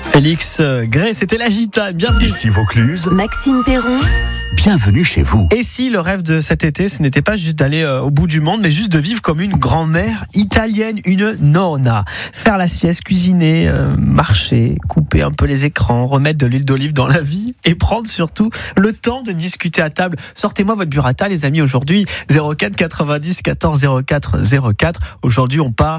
Félix Gray, c'était la Gitane. Bienvenue. Ici Vaucluse. Maxime Perron. Bienvenue chez vous. Et si le rêve de cet été, ce n'était pas juste d'aller au bout du monde, mais juste de vivre comme une grand-mère italienne, une nonna. Faire la sieste, cuisiner, marcher, couper un peu les écrans, remettre de l'huile d'olive dans la vie et prendre surtout le temps de discuter à table. Sortez-moi votre burrata, les amis, aujourd'hui. 04 90 14 04 04. Aujourd'hui, on part